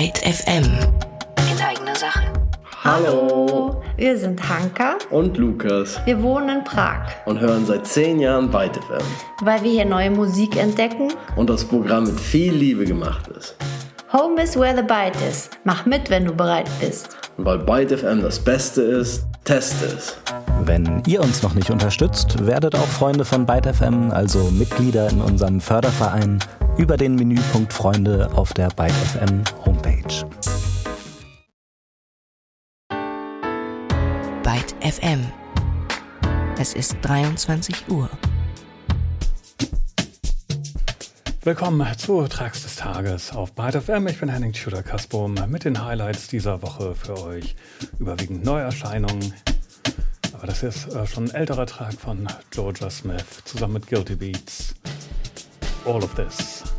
Byte FM. In eigener Sache. Hallo, wir sind Hanka und Lukas. Wir wohnen in Prag und hören seit 10 Jahren Byte FM. Weil wir hier neue Musik entdecken und das Programm mit viel Liebe gemacht ist. Home is where the Byte is. Mach mit, wenn du bereit bist. Und weil Byte FM das Beste ist, teste es. Wenn ihr uns noch nicht unterstützt, werdet auch Freunde von Byte FM, also Mitglieder in unserem Förderverein, über den Menüpunkt Freunde auf der Byte FM Homepage. Byte FM. Es ist 23 Uhr. Willkommen zu Tracks des Tages auf Byte FM. Ich bin Henning Tudor-Kasbom mit den Highlights dieser Woche für euch. Überwiegend Neuerscheinungen. Aber das ist schon ein älterer Track von Georgia Smith zusammen mit Guilty Beats. All of This.